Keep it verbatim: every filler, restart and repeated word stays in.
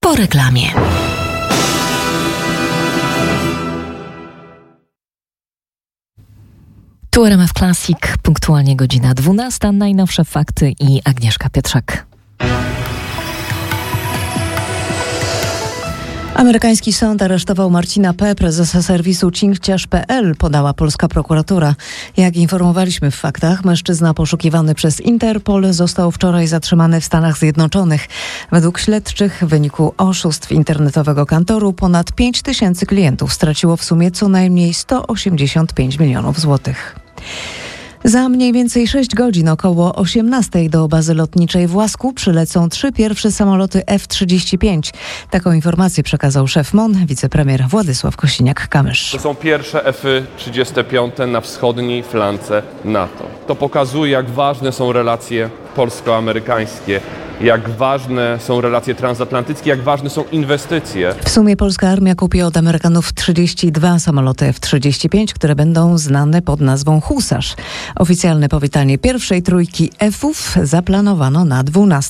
po reklamie. Tu R M F Classic, punktualnie godzina dwunasta, najnowsze fakty i Agnieszka Pietrzak. Amerykański sąd aresztował Marcina P., prezesa serwisu cinkciarz kropka pe el, podała polska prokuratura. Jak informowaliśmy w faktach, mężczyzna poszukiwany przez Interpol został wczoraj zatrzymany w Stanach Zjednoczonych. Według śledczych w wyniku oszustw internetowego kantoru ponad pięć tysięcy klientów straciło w sumie co najmniej sto osiemdziesiąt pięć milionów złotych. Za mniej więcej sześć godzin, około osiemnastej, do bazy lotniczej w Łasku przylecą trzy pierwsze samoloty F trzydzieści pięć. Taką informację przekazał szef M O N, wicepremier Władysław Kosiniak-Kamysz. To są pierwsze F trzydzieści pięć na wschodniej flance NATO. To pokazuje, jak ważne są relacje polsko-amerykańskie, jak ważne są relacje transatlantyckie, jak ważne są inwestycje. W sumie polska armia kupi od Amerykanów trzydzieści dwa samoloty F trzydzieści pięć, które będą znane pod nazwą Husarz. Oficjalne powitanie pierwszej trójki F-ów zaplanowano na dwunastą.